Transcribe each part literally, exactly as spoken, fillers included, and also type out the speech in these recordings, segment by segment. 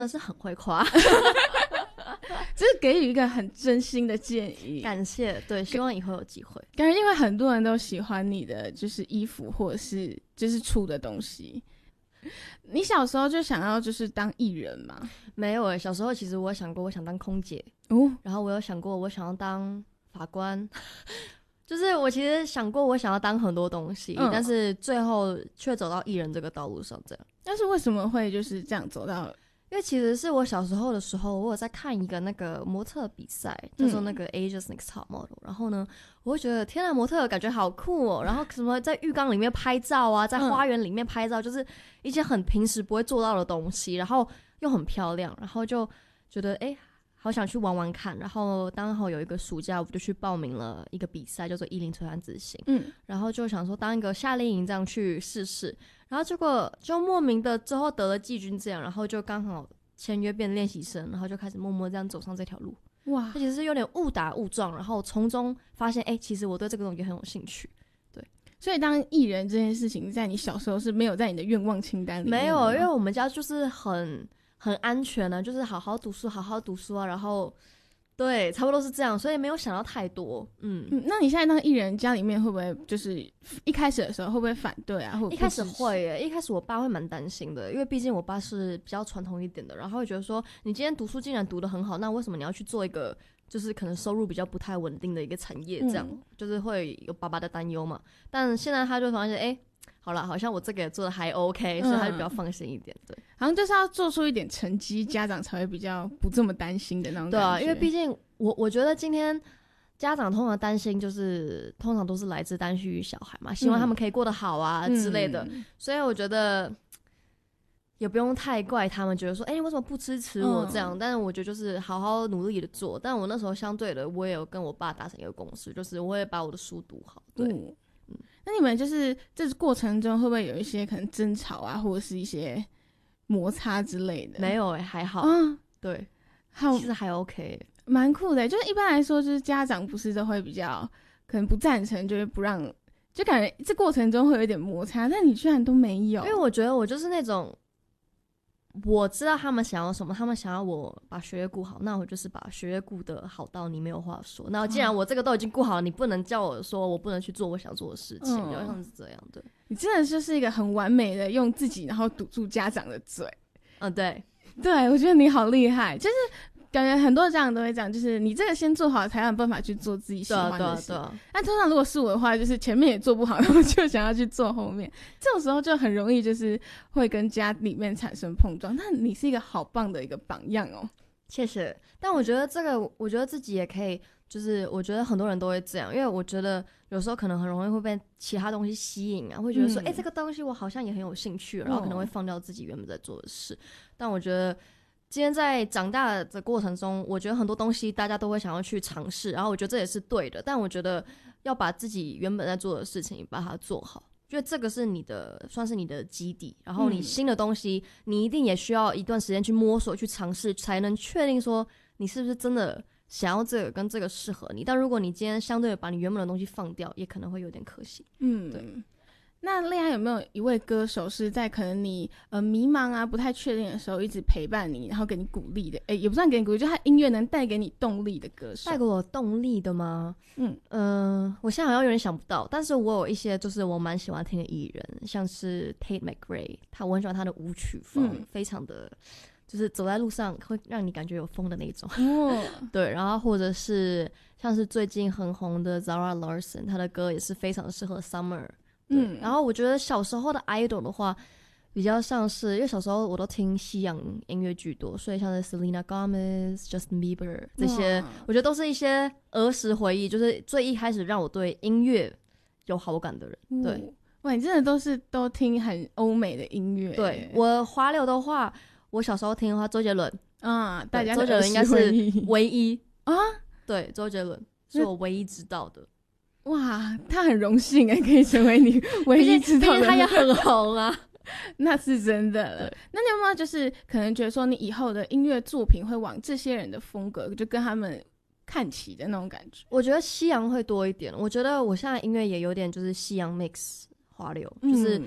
的是很会夸就是给予一个很真心的建议， 感谢，对，希望以后有机会。 感觉因为很多人都喜欢你的就是衣服或者是就是出的东西。你小时候就想要就是当艺人吗？ 没有诶，小时候其实我有想过我想当空姐哦， 然后我有想过我想要当法官就是我其实想过我想要当很多东西、嗯、但是最后却走到艺人这个道路上这样。 但是为什么会就是这样走到？ 因为其实是我小时候的时候，我有在看一个那个模特比赛，叫做那个 Asia's Next Top Model、嗯、然后呢我会觉得天啊，模特感觉好酷哦，然后什么在浴缸里面拍照啊，在花园里面拍照、嗯、就是一些很平时不会做到的东西，然后又很漂亮，然后就觉得哎，好想去玩玩看，然后刚好有一个暑假我就去报名了一个比赛叫做一零璀璨之星，嗯，然后就想说当一个夏令营这样去试试，然后结果就莫名的之后得了季军这样，然后就刚好签约变练习生，然后就开始默默这样走上这条路。哇，其实是有点误打误撞，然后从中发现哎、欸，其实我对这个东西很有兴趣。对， 所以当艺人这件事情在你小时候是没有在你的愿望清单里面？ 没有，因为我们家就是很很安全啊，就是好好读书好好读书啊，然后对，差不多是这样，所以没有想到太多。 嗯, 嗯那你现在当艺人家里面会不会就是一开始的时候会不会反对啊？ 一开始会耶，一开始我爸会蛮担心的，因为毕竟我爸是比较传统一点的，然后会觉得说你今天读书竟然读得很好，那为什么你要去做一个就是可能收入比较不太稳定的一个产业这样、嗯、就是会有爸爸的担忧嘛。但现在他就发现哎，好了，好像我这个也做的还 OK、嗯、所以他就比较放心一点。对， 好像就是要做出一点成绩，家长才会比较不这么担心的那种感觉。 对啊，因为毕竟我我觉得今天家长通常担心就是通常都是来自担心于小孩嘛，希望他们可以过得好啊、嗯、之类的、嗯、所以我觉得也不用太怪他们，觉得说哎、欸，你为什么不支持我这样、嗯、但是我觉得就是好好努力的做。但我那时候相对的我也有跟我爸达成一个共识，就是我也把我的书读好。对、嗯嗯、那你们就是这过程中会不会有一些可能争吵啊，或者是一些摩擦之类的？ 没有哎、欸，还好、嗯、对，其实还 OK， 蛮酷的。就是一般来说就是家长不是都会比较可能不赞成，就是不让，就感觉这过程中会有一点摩擦，但你居然都没有。 因为我觉得我就是那种我知道他们想要什么，他们想要我把学业顾好，那我就是把学业顾得好到你没有话说。那既然我这个都已经顾好，你不能叫我说我不能去做我想做的事情，就像是这样。对， 你真的就是一个很完美的用自己然后堵住家长的嘴。 嗯，对对，我觉得你好厉害。就是感觉很多家长都会讲，就是你这个先做好才有办法去做自己喜欢的事。对啊，对啊。但通常如果是我的话，就是前面也做不好，然后就想要去做后面，这种时候就很容易就是会跟家里面产生碰撞。那你是一个好棒的一个榜样哦。 谢谢。但我觉得这个，我觉得自己也可以，就是我觉得很多人都会这样，因为我觉得有时候可能很容易会被其他东西吸引啊，会觉得说，哎、嗯欸，这个东西我好像也很有兴趣，然后可能会放掉自己原本在做的事。哦、但我觉得今天在长大的过程中，我觉得很多东西大家都会想要去尝试，然后我觉得这也是对的，但我觉得要把自己原本在做的事情把它做好，因为这个是你的算是你的基底，然后你新的东西、嗯、你一定也需要一段时间去摸索去尝试，才能确定说你是不是真的想要这个跟这个适合你。但如果你今天相对的把你原本的东西放掉，也可能会有点可惜。嗯，对。 那恋爱有没有一位歌手是在可能你呃迷茫啊不太确定的时候一直陪伴你，然后给你鼓励的？哎、欸，也不算给你鼓励，就他音乐能带给你动力的歌手。 带给我动力的吗？嗯嗯、呃，我现在好像有点想不到，但是我有一些就是我蛮喜欢听的艺人，像是 Tate McRae， 他我很喜欢他的舞曲风、嗯，非常的就是走在路上会让你感觉有风的那种。哦，对，然后或者是像是最近很红的 Zara Larsson， 他的歌也是非常适合 Summer。嗯，然后我觉得小时候的 idol 的话比较像是，因为小时候我都听西洋音乐居多，所以像是 Selena Gomez、Justin Bieber 这些，我觉得都是一些儿时回忆，就是最一开始让我对音乐有好感的人。对、嗯， 哇，你真的都是都听很欧美的音乐。 对，我华流的话，我小时候听的话，周杰伦啊，大家周杰伦应该是唯一啊，对，周杰伦是我唯一知道的。 哇，他很荣幸哎，可以成为你唯一知道的。 毕竟他也很红啊。 那是真的了。那你有没有就是可能觉得说你以后的音乐作品会往这些人的风格，就跟他们看齐的那种感觉？ 我觉得西洋会多一点。我觉得我现在音乐也有点就是西洋 mix 华流，就是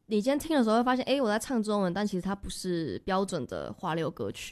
你今天听的时候会发现，哎、欸，我在唱中文，但其实它不是标准的华流歌曲。